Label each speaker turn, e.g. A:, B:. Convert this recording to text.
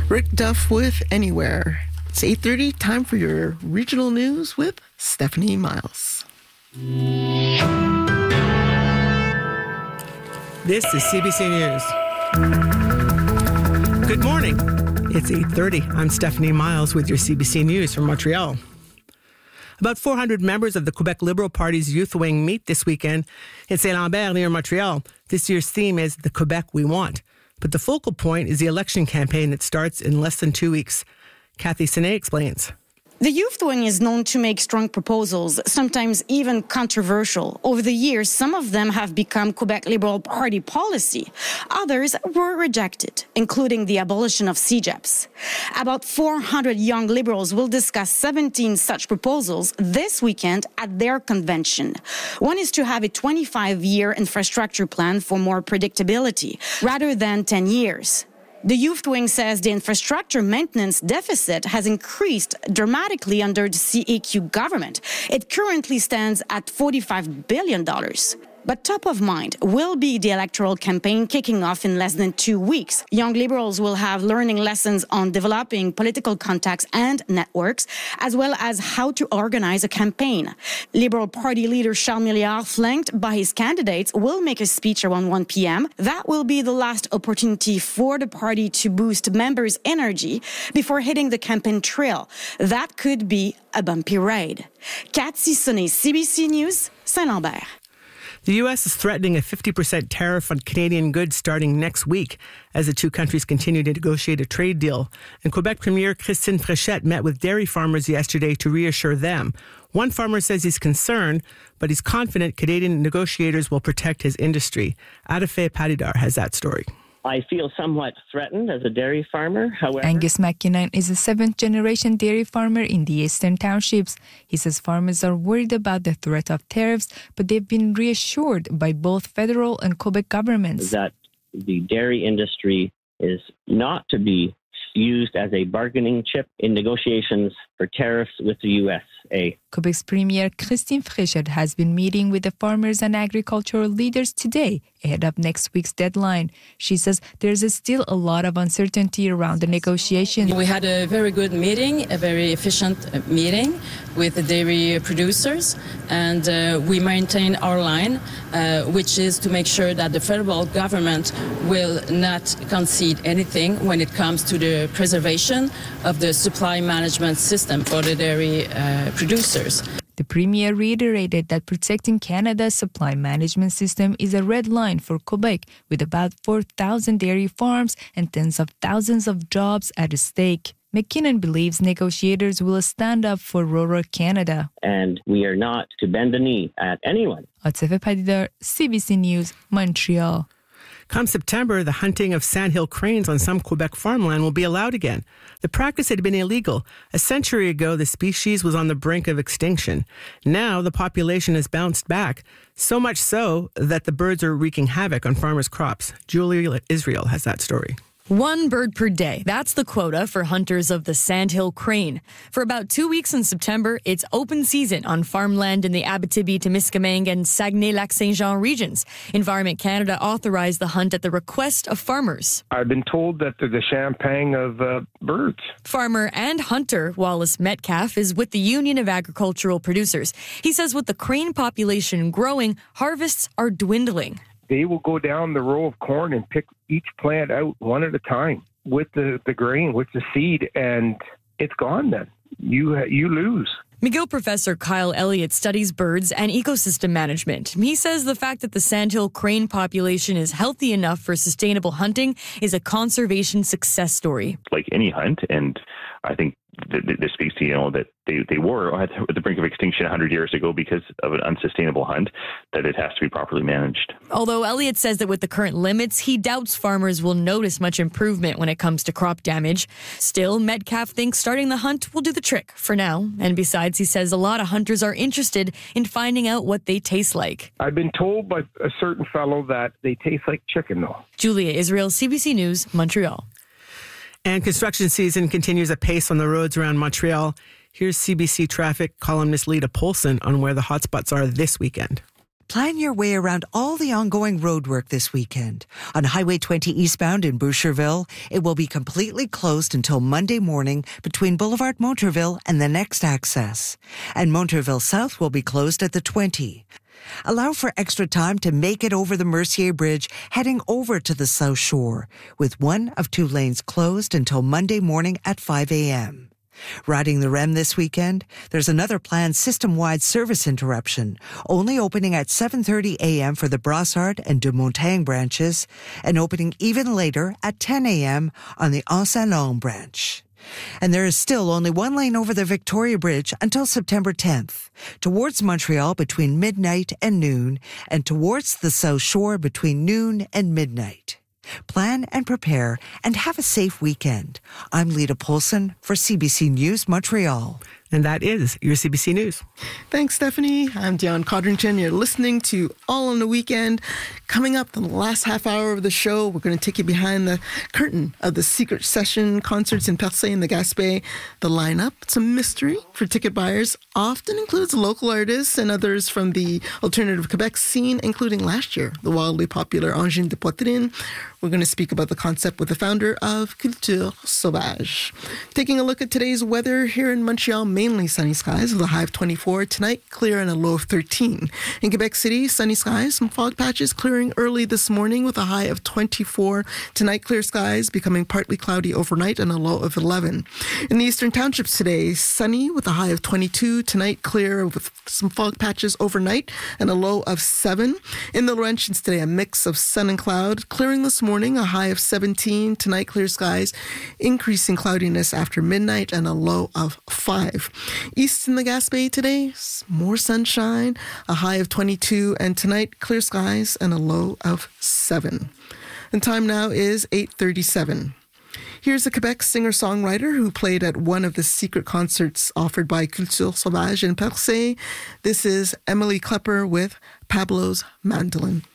A: Rick Duff with Anywhere. It's 8:30, time for your regional news with Stephanie Miles.
B: This is CBC News. Good morning. It's 8:30. I'm Stephanie Miles with your CBC News from Montreal. About 400 members of the Quebec Liberal Party's youth wing meet this weekend in Saint-Lambert near Montreal. This year's theme is The Quebec We Want. But the focal point is the election campaign that starts in less than 2 weeks. Kathy Sinet explains.
C: The youth wing is known to make strong proposals, sometimes even controversial. Over the years, some of them have become Quebec Liberal Party policy. Others were rejected, including the abolition of CEGEPs. About 400 young Liberals will discuss 17 such proposals this weekend at their convention. One is to have a 25-year infrastructure plan for more predictability, rather than 10 years. The youth wing says the infrastructure maintenance deficit has increased dramatically under the CAQ government. It currently stands at $45 billion. But top of mind will be the electoral campaign kicking off in less than 2 weeks. Young Liberals will have learning lessons on developing political contacts and networks, as well as how to organize a campaign. Liberal Party leader Charles Milliard, flanked by his candidates, will make a speech around 1 p.m. That will be the last opportunity for the party to boost members' energy before hitting the campaign trail. That could be a bumpy ride. Kathy Sinet, CBC News, Saint-Lambert.
B: The U.S. is threatening a 50% tariff on Canadian goods starting next week as the two countries continue to negotiate a trade deal. And Quebec Premier Christine Fréchette met with dairy farmers yesterday to reassure them. One farmer says he's concerned, but he's confident Canadian negotiators will protect his industry. Adafe Padidar has that story.
D: I feel somewhat threatened as a dairy farmer. However,
E: Angus McKinnon is a seventh-generation dairy farmer in the Eastern Townships. He says farmers are worried about the threat of tariffs, but they've been reassured by both federal and Quebec governments
D: that the dairy industry is not to be used as a bargaining chip in negotiations for tariffs with the USA.
E: Quebec's Premier Christine Fréchette has been meeting with the farmers and agricultural leaders today ahead of next week's deadline. She says there's still a lot of uncertainty around the negotiations.
F: We had a very good meeting, a very efficient meeting with the dairy producers, and we maintain our line, which is to make sure that the federal government will not concede anything when it comes to the preservation of the supply management system for the dairy producers.
E: The Premier reiterated that protecting Canada's supply management system is a red line for Quebec, with about 4,000 dairy farms and tens of thousands of jobs at stake. McKinnon believes negotiators will stand up for rural Canada.
D: And we are not to bend the knee at anyone.
E: Adafe Padidar, CBC News, Montreal.
B: Come September, the hunting of sandhill cranes on some Quebec farmland will be allowed again. The practice had been illegal. A century ago, the species was on the brink of extinction. Now, the population has bounced back, so much so that the birds are wreaking havoc on farmers' crops. Julia Israel has that story.
G: 1 bird per day. That's the quota for hunters of the sandhill crane. For about 2 weeks in September, it's open season on farmland in the Abitibi-Témiscamingue and Saguenay-Lac-Saint-Jean regions. Environment Canada authorized the hunt at the request of farmers.
H: I've been told that they're the champagne of birds.
G: Farmer and hunter Wallace Metcalf is with the Union of Agricultural Producers. He says with the crane population growing, harvests are dwindling.
H: They will go down the row of corn and pick each plant out one at a time with the grain, with the seed, and it's gone then. You lose.
G: McGill professor Kyle Elliott studies birds and ecosystem management. He says the fact that the sandhill crane population is healthy enough for sustainable hunting is a conservation success story.
I: Like any hunt, and I think this speaks to, that they were at the brink of extinction 100 years ago because of an unsustainable hunt, that it has to be properly managed.
G: Although Elliott says that with the current limits, he doubts farmers will notice much improvement when it comes to crop damage. Still, Metcalf thinks starting the hunt will do the trick for now. And besides, he says a lot of hunters are interested in finding out what they taste like.
H: I've been told by a certain fellow that they taste like chicken, though.
G: Julia Israel, CBC News, Montreal.
B: And construction season continues apace on the roads around Montreal. Here's CBC traffic columnist Lita Polson on where the hotspots are this weekend.
J: Plan your way around all the ongoing roadwork this weekend. On Highway 20 eastbound in Boucherville, it will be completely closed until Monday morning between Boulevard Monterville and the next access. And Monterville South will be closed at the 20. Allow for extra time to make it over the Mercier Bridge heading over to the South Shore, with one of 2 lanes closed until Monday morning at 5 a.m. Riding the REM this weekend, there's another planned system-wide service interruption, only opening at 7:30 a.m. for the Brassard and de Montagne branches, and opening even later at 10 a.m. on the Anse-Saint-Laurent branch. And there is still only 1 lane over the Victoria Bridge until September 10th, towards Montreal between midnight and noon, and towards the South Shore between noon and midnight. Plan and prepare and have a safe weekend. I'm Lita Polson for CBC News Montreal.
B: And that is your CBC News.
A: Thanks, Stephanie. I'm Dion Codrington. You're listening to All on the Weekend. Coming up in the last half hour of the show, we're going to take you behind the curtain of the Secret Session concerts in Percé and the Gaspé. The lineup, it's a mystery for ticket buyers, often includes local artists and others from the alternative Quebec scene, including last year, the wildly popular Angine de Poitrine. We're going to speak about the concept with the founder of Culture Sauvage. Taking a look at today's weather here in Montreal, mainly sunny skies with a high of 24. Tonight, clear and a low of 13. In Quebec City, sunny skies, some fog patches clearing early this morning with a high of 24. Tonight, clear skies, becoming partly cloudy overnight and a low of 11. In the Eastern Townships today, sunny with a high of 22. Tonight, clear with some fog patches overnight and a low of 7. In the Laurentians today, a mix of sun and cloud, clearing this morning, a high of 17. Tonight, clear skies, increasing cloudiness after midnight and a low of 5. East in the Gaspé today, more sunshine, a high of 22, and tonight, clear skies and a low of 7. And time now is 8:37. Here's a Quebec singer-songwriter who played at one of the secret concerts offered by Culture Sauvage in Percé. This is Emily Klepper with Pablo's Mandolin.